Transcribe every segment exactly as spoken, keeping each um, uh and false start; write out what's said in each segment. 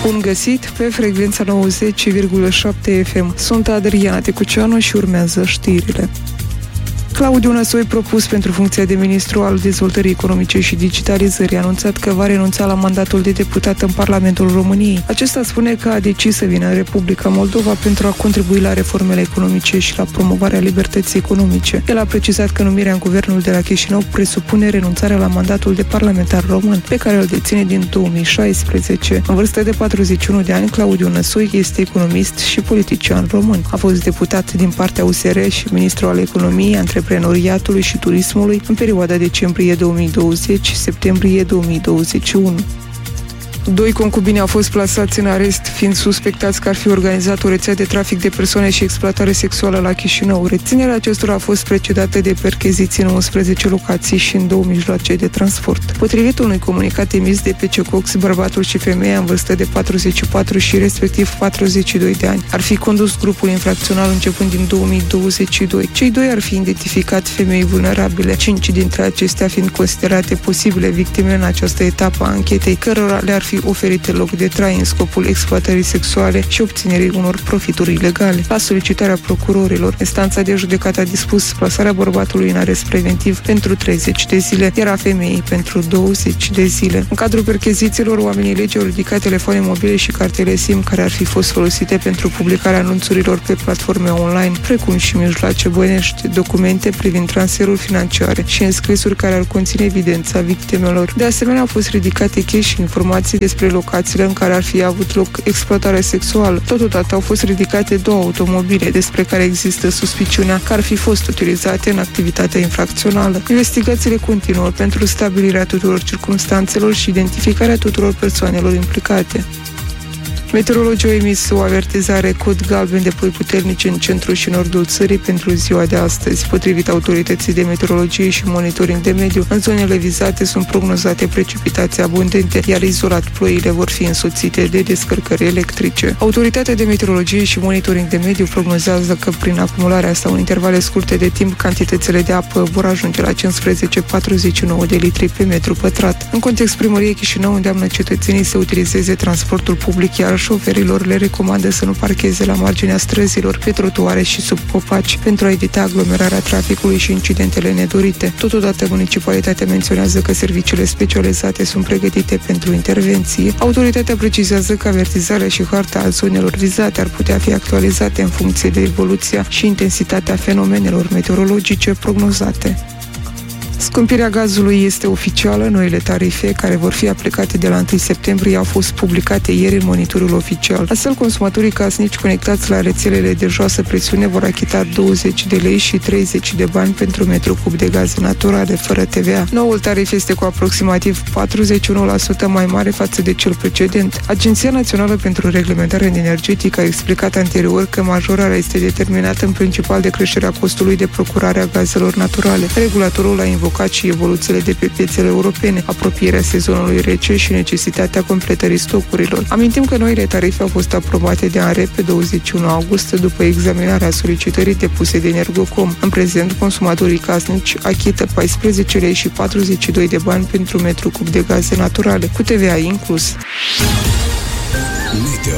Bun găsit pe frecvența nouăzeci virgulă șapte F M. Sunt Adriana Tecuceanu și urmează știrile. Claudiu Năsoi, propus pentru funcția de ministru al dezvoltării economice și digitalizării, a anunțat că va renunța la mandatul de deputat în Parlamentul României. Acesta spune că a decis să vină în Republica Moldova pentru a contribui la reformele economice și la promovarea libertății economice. El a precizat că numirea în guvernul de la Chișinău presupune renunțarea la mandatul de parlamentar român, pe care îl deține din două mii șaisprezece. În vârstă de patruzeci și unu de ani, Claudiu Năsoi este economist și politician român. A fost deputat din partea U S R și ministru al economiei, antreprenoriatului și turismului în perioada decembrie două mii douăzeci-septembrie două mii douăzeci și unu. Doi concubini au fost plasați în arest, fiind suspectați că ar fi organizat o rețea de trafic de persoane și exploatare sexuală la Chișinău. Reținerea acestora a fost precedată de percheziții în unsprezece locații și în două mijloace de transport. Potrivit unui comunicat emis de P C Cox, bărbatul și femeia în vârstă de patruzeci și patru și respectiv patruzeci și doi de ani ar fi condus grupul infracțional începând din două mii douăzeci și doi. Cei doi ar fi identificat femei vulnerabile, cinci dintre acestea fiind considerate posibile victime în această etapă a anchetei, cărora le-ar fi oferite loc de trai în scopul exploatării sexuale și obținerii unor profituri ilegale. La solicitarea procurorilor, instanța de judecată a dispus plasarea bărbatului în arest preventiv pentru treizeci de zile, iar a femeii pentru douăzeci de zile. În cadrul perchezițiilor, oamenii legii au ridicat telefoane mobile și cartele SIM care ar fi fost folosite pentru publicarea anunțurilor pe platforme online, precum și mijloace bănești, documente privind transferuri financiare și înscrisuri care ar conține evidența victimelor. De asemenea, au fost ridicate cheie și informații despre locațiile în care ar fi avut loc exploatare sexuală. Totodată au fost ridicate două automobile despre care există suspiciunea că ar fi fost utilizate în activitatea infracțională. Investigațiile continuă pentru stabilirea tuturor circumstanțelor și identificarea tuturor persoanelor implicate. Meteorologii au emis o avertizare cod galben de ploi puternice în centrul și nordul țării pentru ziua de astăzi. Potrivit autorității de meteorologie și monitoring de mediu, în zonele vizate sunt prognozate precipitații abundente, iar izolat ploile vor fi însoțite de descărcări electrice. Autoritatea de meteorologie și monitoring de mediu prognozează că prin acumularea sau în intervale scurte de timp, cantitățile de apă vor ajunge la cincisprezece virgulă patruzeci și nouă de litri pe metru pătrat. În context, primăria Chișinău îndeamnă cetățenii să utilizeze transportul public, iar șoferilor le recomandă să nu parcheze la marginea străzilor, pe trotuare și sub copaci, pentru a evita aglomerarea traficului și incidentele nedorite. Totodată, municipalitatea menționează că serviciile specializate sunt pregătite pentru intervenție. Autoritatea precizează că avertizarea și harta a zonelor vizate ar putea fi actualizate în funcție de evoluția și intensitatea fenomenelor meteorologice prognozate. Scumpirea gazului este oficială. Noile tarife, care vor fi aplicate de la întâi septembrie, au fost publicate ieri în monitorul oficial. Astfel, consumatorii casnici conectați la rețelele de joasă presiune vor achita douăzeci de lei și treizeci de bani pentru metru cub de gaze naturale, fără T V A. Noul tarif este cu aproximativ patruzeci și unu la sută mai mare față de cel precedent. Agenția Națională pentru Reglementare Energetică a explicat anterior că majorarea este determinată în principal de creșterea costului de procurare a gazelor naturale. Regulatorul a invocat și evoluțiile de pe piețele europene, apropierea sezonului rece și necesitatea completării stocurilor. Amintim că noile tarife au fost aprobate de ANRE pe douăzeci și unu august după examinarea solicitării depuse de Energocom. În prezent, consumatorii casnici achită paisprezece lei și patruzeci și doi de bani pentru metru cub de gaze naturale, cu T V A inclus. Meteo.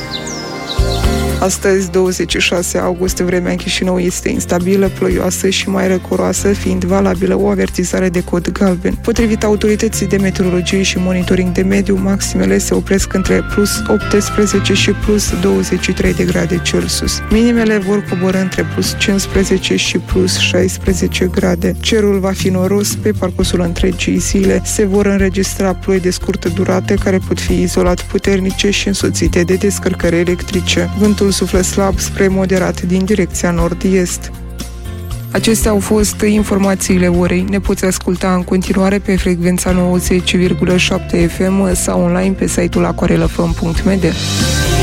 Astăzi, douăzeci și șase august, vremea în Chișinău este instabilă, ploioasă și mai răcoroasă, fiind valabilă o avertizare de cod galben. Potrivit autorității de meteorologie și monitoring de mediu, maximele se opresc între plus optsprezece și plus douăzeci și trei de grade Celsius. Minimele vor coborî între plus cincisprezece și plus șaisprezece grade. Cerul va fi noros pe parcursul întregii zile. Se vor înregistra ploi de scurtă durată care pot fi izolat puternice și însoțite de descărcări electrice. Vântul suflă slab spre moderat din direcția nord-est. Acestea au fost informațiile orei. Ne poți asculta în continuare pe frecvența nouăzeci virgulă șapte F M sau online pe site-ul aquarelafm punct m d.